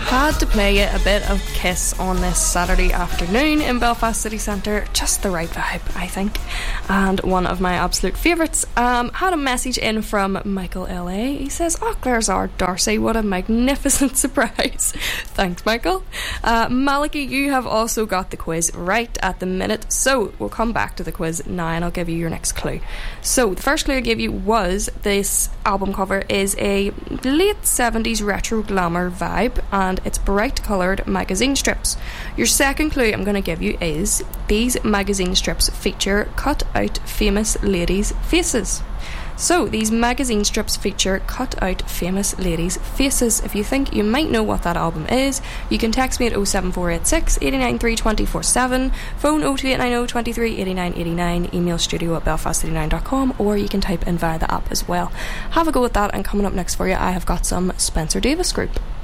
Had to play you a bit of Kiss on this Saturday afternoon in Belfast City Centre. Just the right vibe, I think, and one of my absolute favourites. Had a message in from Michael LA. He says, "Oh, there's our Darcy, what a magnificent surprise." Thanks, Michael. Maliki, you have also got the quiz right at the minute, so we'll come back to the quiz now and I'll give you your next clue. So the first clue I gave you was this album cover is a late 70s retro glamour vibe, and it's bright coloured magazine strips. Your second clue I'm going to give you is these magazine strips feature cut out famous ladies' faces. So these magazine strips feature cut out famous ladies' faces. If you think you might know what that album is, you can text me at 07486 893 247, phone 02890 23 89 89, email studio@belfast89.com, or you can type in via the app as well. Have a go at that, and coming up next for you I have got some Spencer Davis Group.